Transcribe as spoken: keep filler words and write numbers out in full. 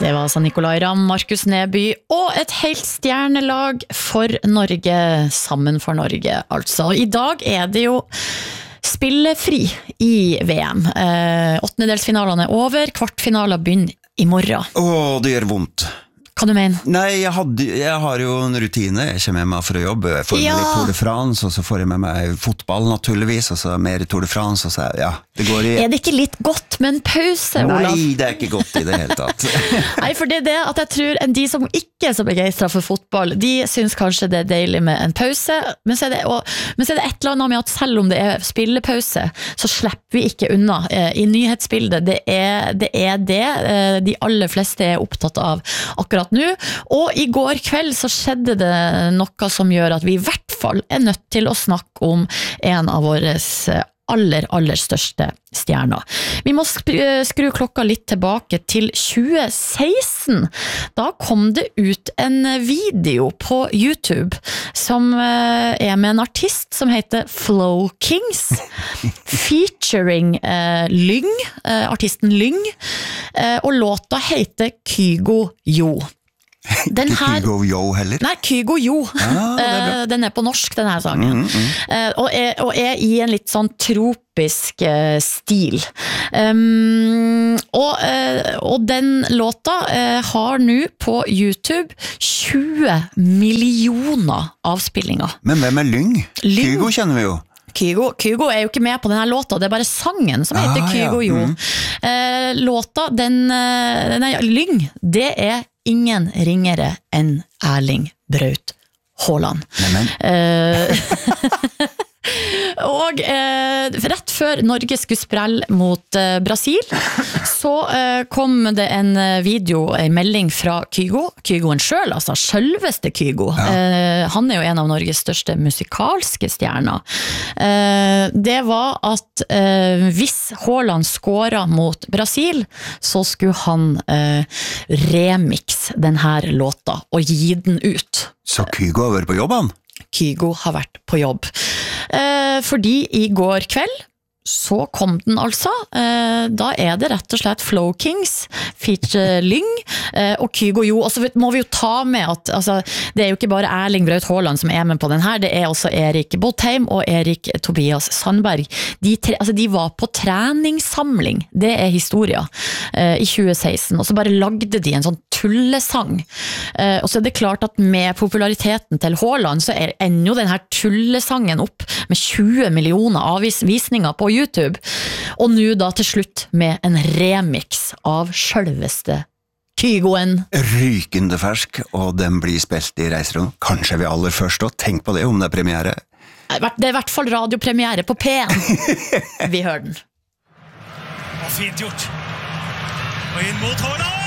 Det var altså Nicolai Ramm, Markus Neby og et helt stjernelag for Norge, sammen for Norge altså. I dag er det jo spillefri i V M. Eh, åttendedelsfinalene er over, kvartfinaler begynner i morgen. Åh, det gjør vondt. Hva du mener? Nei, jeg, hadde, jeg har jo en rutine. Jeg kommer med meg for å jobbe. Jeg får med Ja. meg Tour de France, og så får jeg med meg fotball naturligvis, og så mer Tour de France, og så, ja, det går i... Er det ikke litt godt med en pause, Olav? Nei, det er ikke godt i det hele tatt. Nei, for det er det at jeg tror de som ikke er så begeistret for fotball, de synes kanskje det er deilig med en pause, men så er det, og, men så er det et eller annet med at selv om det er spillepause, så slipper vi ikke unna. I nyhetsbildet, det er det, er det de aller fleste er opptatt av akkurat nå, og i går kveld så skjedde det noe som gjør at vi i hvert fall er nødt til å snakke om en av våres aller, aller største stjerner. Vi må skru klokka litt tilbake til tjue seksten. Da kom det ut en video på YouTube som er med en artist som heter Flow Kings, featuring eh, Lyng, eh, artisten Lyng, eh, og låta heter Kygo Jo. Den her, Kygo Jo heller? Nei, Kygo Jo. Ah, er den er på norsk, den her sangen. Mm, mm. Og, er, og er i en litt sånn tropisk uh, stil. Um, og, uh, og den låta uh, har nå på YouTube tjue millioner avspillinger. Men hvem er Lyng? Lyng. Kygo kjenner vi jo. Kygo, Kygo er jo ikke med på denne låta, det er bare sangen som heter ah, Kygo Jo. Ja. Mm. Uh, låta, den, uh, nei, Lyng, det er ingen ringere enn Erling Braut Haaland. Uh, og uh, rett før Norge skulle sprelle mot uh, Brasil, så uh, kom det en video, en melding fra Kygo, Kygoen selv, altså selveste Kygo. Ja. Uh, han er jo en av Norges største musikalske stjerner. Uh, det var at uh, hvis Haaland skåret mot Brasil, så skulle han uh, remix den her låta og gi den ut. Så Kygo har vært på jobb, han? Kygo har vært på jobb. Eh, fordi i går kveld så kom den altså, eh, da er det rett og slett Flow Kings, feature Lyng, eh, og Kygo Jo, og så må vi jo ta med at altså, det er jo ikke bare Erling Braut Haaland som er med på den her, det er også Erik Botheim og Erik Tobias Sandberg. De, tre, altså, de var på treningssamling, det er historia, eh, i tjue seksten, og så bare lagde de en sånn tullesang. Eh, og så er det klart at med populariteten til Haaland, så er ennå den her tullesangen opp med tjue millioner avvisninger på YouTube, og nå da til slutt med en remix av selveste Kygoen. Rykende fersk, og den blir spilt i reiserom. Kanskje vi aller først, og tenk på det om det er premiere. Det er i hvert fall radiopremiere på P en. Vi hører den. Og fint gjort. Og inn mot Haaland!